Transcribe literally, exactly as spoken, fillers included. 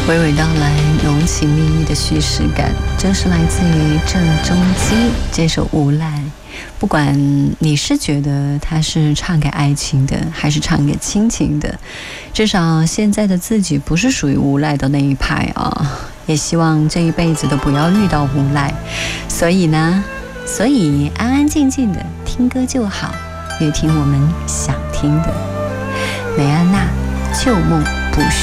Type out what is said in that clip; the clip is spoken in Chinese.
娓娓道来，浓情蜜意的叙事感，正是来自于郑中基这首《无赖》。不管你是觉得他是唱给爱情的，还是唱给亲情的，至少现在的自己不是属于无赖的那一派啊。也希望这一辈子都不要遇到无赖。所以呢，所以安安静静的听歌就好，越听我们想听的。梅安娜，旧梦不许。